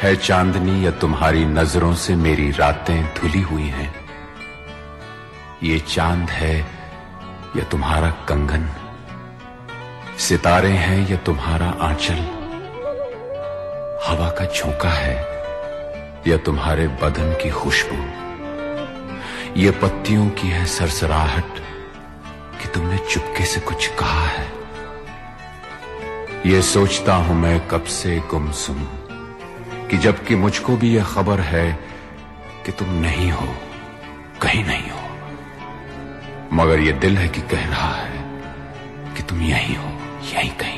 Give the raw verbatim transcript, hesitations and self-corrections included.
है चांदनी या तुम्हारी नजरों से मेरी रातें धुली हुई हैं। ये चांद है या तुम्हारा कंगन, सितारे हैं या तुम्हारा आंचल, हवा का झोंका है या तुम्हारे बदन की खुशबू, ये पत्तियों की है सरसराहट कि तुमने चुपके से कुछ कहा है। ये सोचता हूं मैं कब से गुमसुम कि जबकि मुझको भी यह खबर है कि तुम नहीं हो, कहीं नहीं हो, मगर ये दिल है कि कह रहा है कि तुम यहीं हो, यहीं कहीं।